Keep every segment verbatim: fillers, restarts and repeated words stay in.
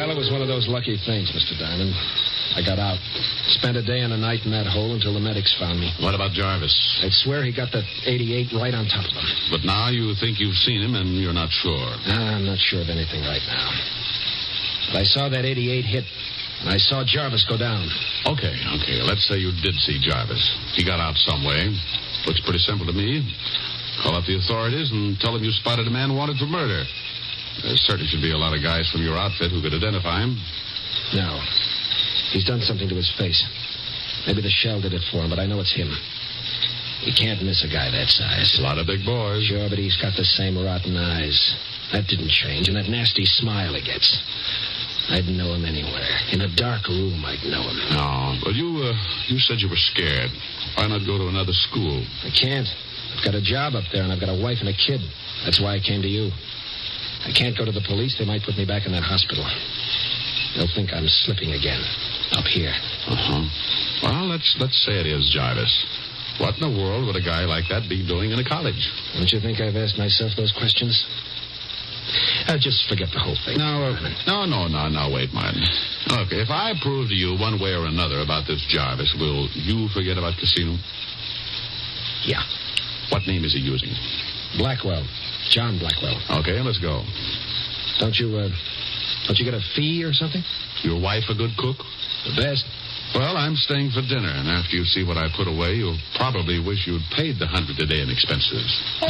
Well, it was one of those lucky things, Mister Diamond. I got out. Spent a day and a night in that hole until the medics found me. What about Jarvis? I'd swear he got the eighty-eight right on top of him. But now you think you've seen him and you're not sure. I'm not sure of anything right now. But I saw that eighty-eight hit, and I saw Jarvis go down. Okay, okay. Let's say you did see Jarvis. He got out some way. Looks pretty simple to me. Call up the authorities and tell them you spotted a man wanted for murder. There certainly should be a lot of guys from your outfit who could identify him. No. He's done something to his face. Maybe the shell did it for him, but I know it's him. You can't miss a guy that size. A lot of big boys. Sure, but he's got the same rotten eyes. That didn't change, and that nasty smile he gets. I'd know him anywhere. In a dark room, I'd know him. No, but you, uh, you said you were scared. Why not go to another school? I can't. I've got a job up there, and I've got a wife and a kid. That's why I came to you. I can't go to the police. They might put me back in that hospital. They'll think I'm slipping again. Up here. Uh-huh. Well, let's let's say it is Jarvis. What in the world would a guy like that be doing in a college? Don't you think I've asked myself those questions? Uh, just forget the whole thing. No, uh, no, no, no, no, wait, Martin. Look, if I prove to you one way or another about this Jarvis, will you forget about Casino? Yeah. What name is he using? Blackwell. John Blackwell. Okay, let's go. Don't you, uh, don't you get a fee or something? Your wife a good cook? The best. Well, I'm staying for dinner, and after you see what I put away, you'll probably wish you'd paid the hundred a day in expenses.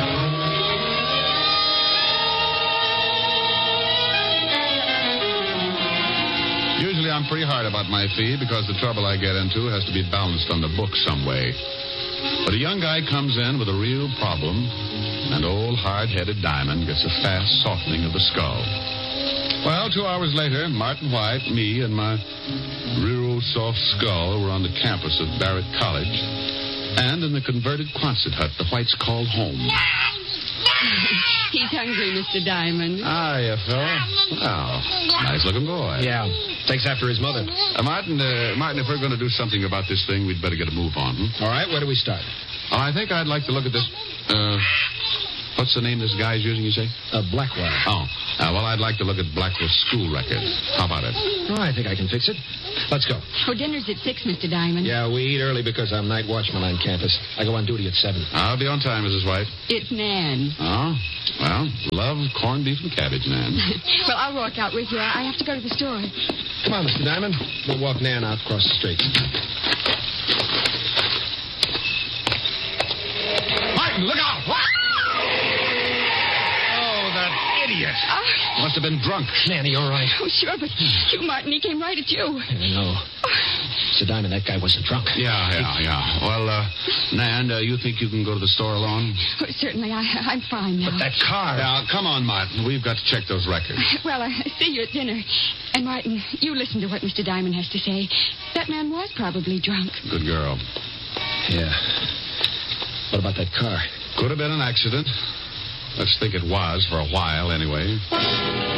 Usually I'm pretty hard about my fee because the trouble I get into has to be balanced on the book some way. But a young guy comes in with a real problem, and old hard-headed Diamond gets a fast softening of the skull. Well, two hours later, Martin White, me, and my real soft skull were on the campus of Barrett College, and in the converted Quonset hut the Whites called home. He's hungry, Mister Diamond. Hiya, fella. Well, nice-looking boy. Yeah, takes after his mother. Uh, Martin, uh, Martin, if we're going to do something about this thing, we'd better get a move on. Hmm? All right, where do we start? Well, I think I'd like to look at this. Uh, what's the name this guy's using, you say? Uh, Blackwell. Oh, uh, well, I'd like to look at Blackwell's school record. How about it? Oh, I think I can fix it. Let's go. Oh, dinner's at six, Mister Diamond. Yeah, we eat early because I'm night watchman on campus. I go on duty at seven. I'll be on time, Missus White. It's Nan. Oh, well, love corned beef and cabbage, Nan. Well, I'll walk out with you. I have to go to the store. Come on, Mister Diamond. We'll walk Nan out across the street. Martin, look out! Oh, that idiot. Oh. Must have been drunk. Nanny, all right. Oh, sure, but you, Martin, he came right at you. I know. Mister Diamond, that guy wasn't drunk. Yeah, yeah, yeah. Well, uh, Nan, uh, you think you can go to the store alone? Oh, certainly, I, I'm fine now. But that car... Now, come on, Martin. We've got to check those records. Well, I see you at dinner. And, Martin, you listen to what Mister Diamond has to say. That man was probably drunk. Good girl. Yeah. What about that car? Could have been an accident. Let's think it was for a while, anyway.